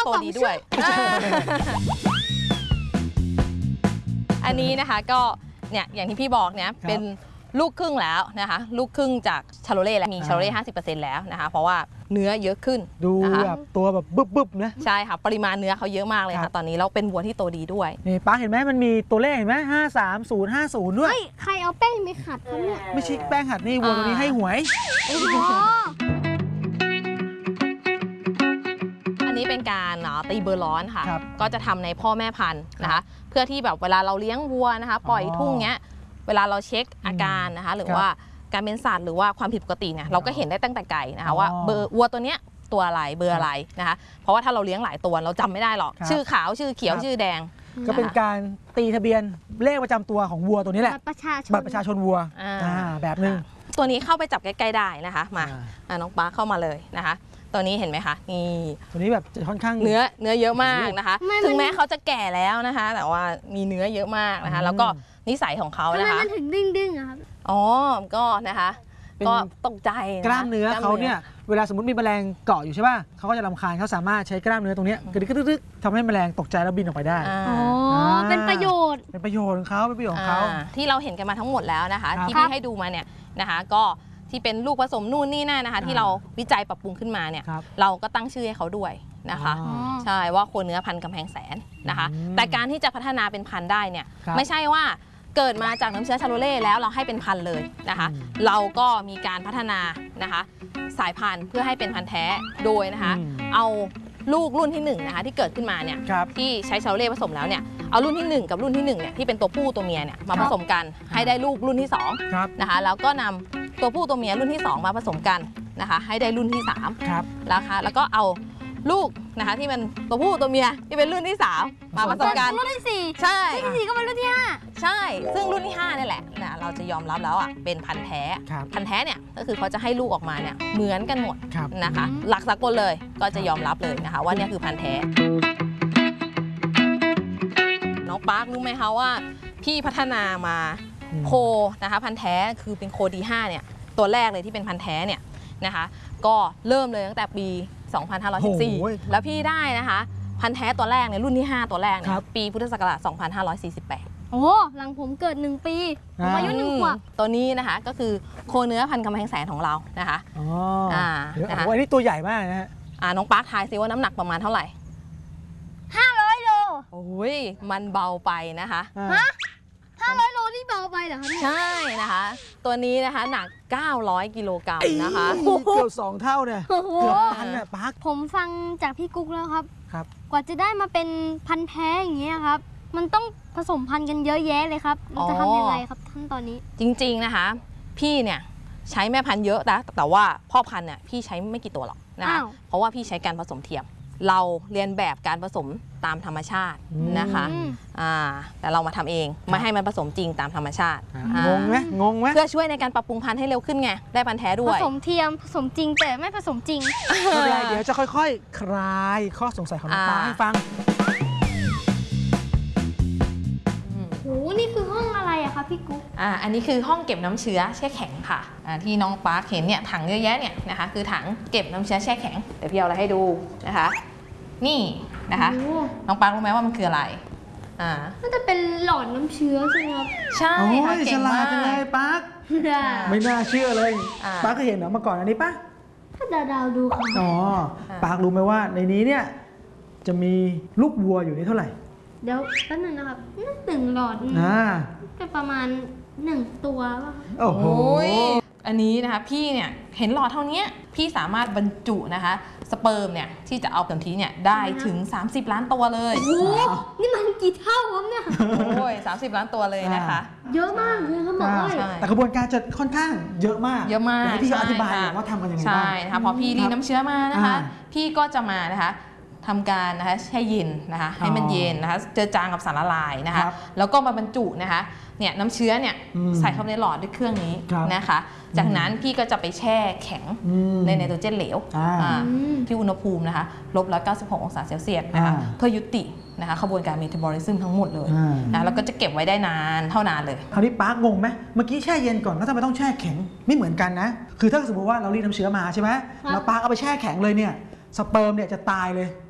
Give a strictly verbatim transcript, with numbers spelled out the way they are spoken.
โตดีด้วยอันนี้นะคะก็เนี่ยอย่างที่พี่บอกเนี่ยเป็นลูกครึ่งแล้วนะคะลูกครึ่งจากชาโลเล่และมีชาโลเล่ห้าสิบเปอร์เซ็นต์แล้วนะคะเพราะว่าเนื้อเยอะขึ้นดูแบบตัวแบบบึบๆนะใช่ค่ะปริมาณเนื้อเขาเยอะมากเลยค่ะตอนนี้แล้วเป็นวัวที่โตดีด้วยนี่ป้าเห็นไหมมันมีตัวเลขเห็นไหมห้าสามศูนย์ห้าศูนย์ด้วยใครเอาแป้งไปขัดครับเนี่ยไม่ใช่แป้งขัดนี่วัวตัวนี้ให้หวยอันนี้เป็นการตีเบอร์ร้อนค่ะก็จะทำในพ่อแม่พันธุ์นะคะเพื่อที่แบบเวลาเราเลี้ยงวัวนะคะปล่อยทุ่งเงี้ยเวลาเราเช็คอาการนะคะหรือว่าการเป็นสัตว์หรือว่าความผิดปกติเนี่ยเราก็เห็นได้ตั้งแต่ไกลนะคะว่าเบอร์วัวตัวเนี้ยตัวอะไรเบอร์อะไรนะคะเพราะว่าถ้าเราเลี้ยงหลายตัวเราจำไม่ได้หรอกชื่อขาวชื่อเขียวชื่อแดงก็เป็นการตีทะเบียนเลขประจำตัวของวัวตัวนี้แหละบัตรประชาชนบัตรประชาชนวัวแบบนึงตัวนี้เข้าไปจับใกล้ๆได้นะคะมาน้องป้าเข้ามาเลยนะคะตัวนี้เห็นไหมคะนี่ตัวนี้แบบค่อนข้างเนื้อเนื้อเยอะมากนะคะถึงแม้เขาจะแก่แล้วนะคะแต่ว่ามีเนื้อเยอะมากนะคะแล้วก็นิสัยของเขานะคะทำไมมันถึงดึงๆอะครับอ๋อก็นะคะก็ตกใจกล้ามเนื้อเขาเนี่ยเวลาสมมติมีแมลงเกาะอยู่ใช่ป่ะเขาก็จะรำคาญเขาสามารถใช้กล้ามเนื้อตรงนี้กระดิกกระดิกทำให้แมลงตกใจแล้วบินออกไปได้อ๋อเป็นประโยชน์เป็นประโยชน์ของเขาเป็นประโยชน์ของเขาที่เราเห็นกันมาทั้งหมดแล้วนะคะที่พี่ให้ดูมาเนี่ยนะคะก็ที่เป็นลูกผสมนู่นนี่นั่นนะคะที่เราวิจัยปรับปรุงขึ้นมาเนี่ยเราก็ตั้งชื่อให้เขาด้วยนะคะใช่ว่าโคเนื้อพันธุ์กำแพงแสนนะคะแต่การที่จะพัฒนาเป็นพันธุ์ได้เนี่ยไม่ใช่ว่าเกิดมาจากน้ำเชื้อชาโลเล่แล้วเราให้เป็นพันธุ์เลยนะคะเราก็มีการพัฒนานะคะสายพันธุ์เพื่อให้เป็นพันธุ์แท้โดยนะคะเอาลูกรุ่นที่หนึ่งนะคะที่เกิดขึ้นมาเนี่ยที่ใช้ชาโลเล่ผสมแล้วเนี่ยเอารุ่นที่หนึ่งกับรุ่นที่หนึ่งเนี่ยที่เป็นตัวผู้ตัวเมียเนี่ยมาผสมกันให้ได้ลูกรุ่นที่สองนะคะแล้วก็นำตัวผู้ตัวเมียรุ่นที่สองมาผสมกันนะคะให้ได้รุ่นที่สามนะคะแล้วก็เอาลูกนะคะที่เป็นตัวผู้ตัวเมียที่เป็นรุ่นที่สามมาผสมกันรุ่นที่สี่ใช่รุ่นที่สี่ก็เป็นรุ่นที่ห้าใช่ซึ่งรุ่นที่ห้านี่แหละนะเราจะยอมรับแล้วอ่ะเป็นพันธุ์แท้พันธุ์แท้เนี่ยก็คือเขาจะให้ลูกออกมาเนี่ยเหมือนกันหมดนะคะหลักสากลเลยก็จะยอมรับเลยนะคะว่านี่คือพันธุ์แท้น้องปาร์ครู้ไหมคะว่าพี่พัฒนามาโคนะคะพันธุ์แท้คือเป็นโค ดี ห้าเนี่ยตัวแรกเลยที่เป็นพันธุ์แท้เนี่ยนะคะก็เริ่มเลยตั้งแต่ปีสองพันห้าร้อยสิบสี่แล้วพี่ได้นะคะพันธุ์แท้ตัวแรกเนี่ยรุ่นที่ห้าตัวแรกเนี่ยปีพุทธศักราชสองพันห้าร้อยสี่สิบแปดโอ้หลังผมเกิดหนึ่งปีผมอายุหนึ่งขวบตัวนี้นะคะก็คือโคเนื้อพันธุ์กำแพงแสนของเรานะคะอ๋ออ่านะคะอันนี้ตัวใหญ่มากนะฮะอ่าน้องปาร์คทายซิว่าน้ำหนักประมาณเท่าไหร่ห้าร้อยโลโอ้ยมันเบาไปนะคะฮะห้าร้อยโลนี่เบาไปเหรอคะใช่นะคะตัวนี้นะคะหนักเก้าร้อยกิโลกรัมนะคะเกือบสองเท่าเนี่ยเกือบตันเนี่ยปาร์คผมฟังจากพี่กุ๊กแล้วครับครับกว่าจะได้มาเป็นพันธุ์แท้อย่างเงี้ยครับมันต้องผสมพันธุ์กันเยอะแยะเลยครับเราจะทำยังไงครับท่านตอนนี้จริงๆนะคะพี่เนี่ยใช้แม่พันธุ์เยอะนะแต่ว่าพ่อพันธุ์เนี่ยพี่ใช้ไม่กี่ตัวหรอกนะคะเพราะว่าพี่ใช้การผสมเทียมเราเรียนแบบการผสมตามธรรมชาตินะคะอ่าแต่เรามาทำเองไม่ให้มันผสมจริงตามธรรมชาติงงไหมงงไหมเพื่อช่วยในการปรับปรุงพันธุ์ให้เร็วขึ้นไงได้พันธุ์แท้ด้วยผสมเทียมผสมจริงแต่ไม่ผสมจริงไม่เป็นไรเดี๋ยวจะค่อยๆคลายข้อสงสัยของน้องปาให้ฟังโอ้นี่คือห้องอะไรอะคะพี่กุ๊กอ่าอันนี้คือห้องเก็บน้ำเชื้อแช่แข็งค่ะอ่าที่น้องปาร์คเห็นเนี่ยถังเยอะแยะเนี่ยนะคะคือถังเก็บน้ำเชื้อแช่แข็งเดี๋ยวพี่เอาอะไรให้ดูนะคะนี่นะคะน้องปาร์ครู้ไหมว่ามันคืออะไรอ่าน่าจะเป็นหลอดน้ำเชื้อใช่ไหมครับใช่ค่ะเก่งมากเลยปาร์คไม่น่าเชื่อเลยปาร์คเคยเห็นเหรอมาก่อนอันนี้ปะถ้าดาวดาวดูค่ะอ๋อปาร์ครู้ไหมว่าในนี้เนี่ยจะมีลูกวัวอยู่นี่เท่าไหร่เดี๋ยวแป๊บนึงนะครับหนึ่งหลอดก็ประมาณหนึ่งตัวป่ะโอ้โหอันนี้นะคะพี่เนี่ยเห็นหลอดเท่านี้พี่สามารถบรรจุนะคะสเปิร์มเนี่ยที่จะเอาผลทีเนี่ยได้ถึงสามสิบล้านตัวเลยโอ้นี่มันกี่เท่าครับเนี่ยโอ้ยสามสิบล้านตัวเลยนะคะเยอะมากเลยครับหมอแต่กระบวนการจะค่อนข้างเยอะมากเยอะมากที่จะอธิบายว่าทำกันยังไงบ้างใช่นะคะพอพี่รีดน้ำเชื้อมานะคะพี่ก็จะมานะคะทำการนะคะแช่เย็นนะคะให้มันเย็นนะคะเจือจางกับสารละลายนะคะแล้วก็มาบรรจุนะคะเนี่ยน้ำเชื้อเนี่ยใส่เข้าในหลอดด้วยเครื่องนี้นะคะจากนั้นพี่ก็จะไปแช่แข็งในไนโตรเจนเหลวที่อุณหภูมินะคะลบร้อยเก้าสิบหกองศาเซลเซียสนะคะเพื่อยุตินะคะขบวนการเมตาบอลิซึมทั้งหมดเลยนะแล้วก็จะเก็บไว้ได้นานเท่านานเลยคราวนี้ปาร์คงงไหมเมื่อกี้แช่เย็นก่อนแล้วทำไมต้องแช่แข็งไม่เหมือนกันนะคือถ้าสมมติว่าเรารีดน้ำเชื้อมาใช่ไหมแล้วปาร์คเอาไปแช่แข็งเลยเนี่ยสเปิร์มเนี่ยจะตายเลย